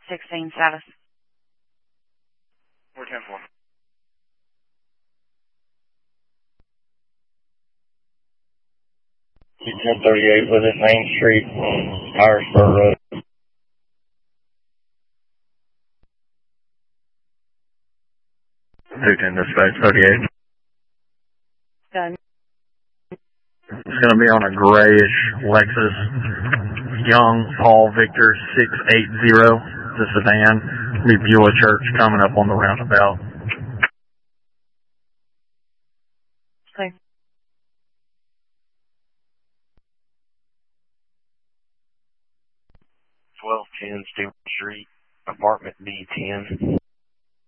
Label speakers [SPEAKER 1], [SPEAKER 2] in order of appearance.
[SPEAKER 1] 16 status.
[SPEAKER 2] 410-4.
[SPEAKER 3] C-1038 was at Main Street, Irisburg Road. C-10 dispatch 38.
[SPEAKER 1] Done.
[SPEAKER 3] It's going to be on a grayish Lexus Young Paul Victor 680. The sedan. Be Beulah Church coming up on the roundabout.
[SPEAKER 1] Okay.
[SPEAKER 4] 1210 Stewart Street, apartment B10.